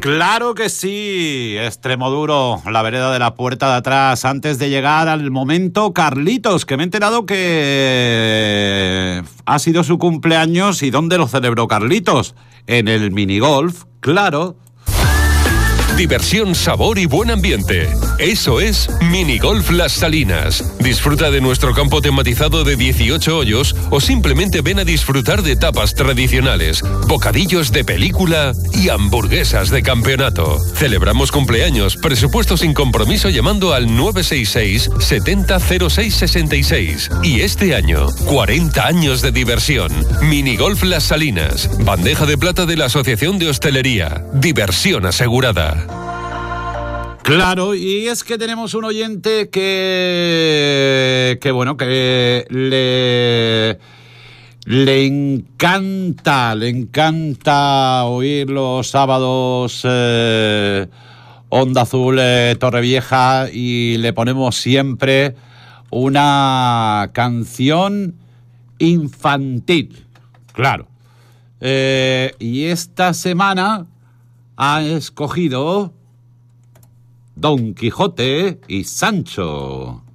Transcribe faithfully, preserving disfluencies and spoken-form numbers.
Claro que sí, Extremoduro, la vereda de la puerta de atrás. Antes de llegar al momento, Carlitos, que me he enterado que ha sido su cumpleaños. ¿Y dónde lo celebró Carlitos? En el minigolf, claro. Diversión, sabor y buen ambiente. Eso es Minigolf Las Salinas. Disfruta de nuestro campo tematizado de dieciocho hoyos o simplemente ven a disfrutar de tapas tradicionales, bocadillos de película y hamburguesas de campeonato. Celebramos cumpleaños, presupuesto sin compromiso llamando al nueve seis seis, setenta cero seis sesenta y seis. Y este año, cuarenta años de diversión. Minigolf Las Salinas. Bandeja de plata de la Asociación de Hostelería. Diversión asegurada. Claro, y es que tenemos un oyente que, que bueno, que le, le encanta, le encanta oír los sábados eh, Onda Azul eh, Torrevieja, y le ponemos siempre una canción infantil, claro. Eh, y esta semana ha escogido Don Quijote y Sancho.